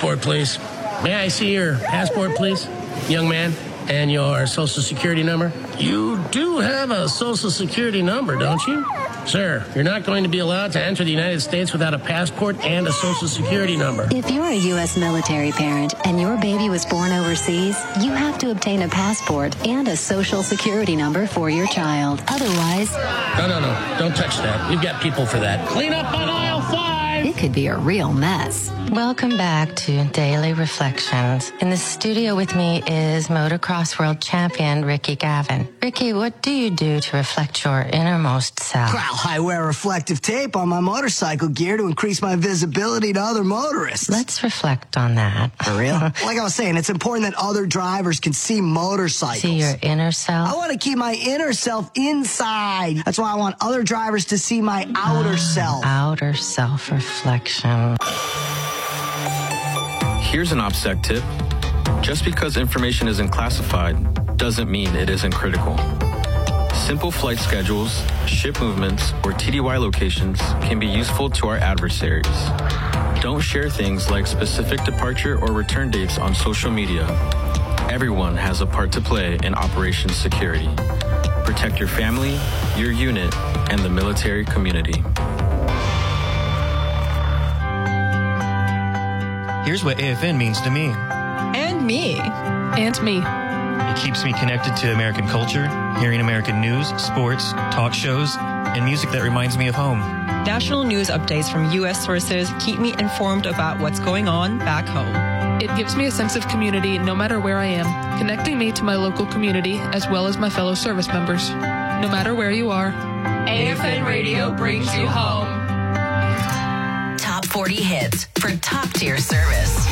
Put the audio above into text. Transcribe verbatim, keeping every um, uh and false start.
passport, please. May I see your passport, please, young man, and your social security number? You do have a social security number, don't you? Sir, you're not going to be allowed to enter the United States without a passport and a social security number. If you're a U S military parent and your baby was born overseas, you have to obtain a passport and a social security number for your child. Otherwise... No, no, no. Don't touch that. We've got people for that. Clean up on aisle five! It could be a real mess. Welcome back to Daily Reflections. In the studio with me is motocross world champion Ricky Gavin. Ricky, what do you do to reflect your innermost self? Well, I wear reflective tape on my motorcycle gear to increase my visibility to other motorists. Let's reflect on that. For real? Like I was saying, it's important that other drivers can see motorcycles. See your inner self? I want to keep my inner self inside. That's why I want other drivers to see my outer self. Outer self-reflection. Here's an OPSEC tip. Just because information isn't classified doesn't mean it isn't critical. Simple flight schedules, ship movements, or T D Y locations can be useful to our adversaries. Don't share things like specific departure or return dates on social media. Everyone has a part to play in Operation Security. Protect your family, your unit, and the military community. Here's what A F N means to me. And me. And me. It keeps me connected to American culture, hearing American news, sports, talk shows, and music that reminds me of home. National news updates from U S sources keep me informed about what's going on back home. It gives me a sense of community no matter where I am, connecting me to my local community as well as my fellow service members. No matter where you are, A F N Radio brings you home. Top forty hits for top-tier service.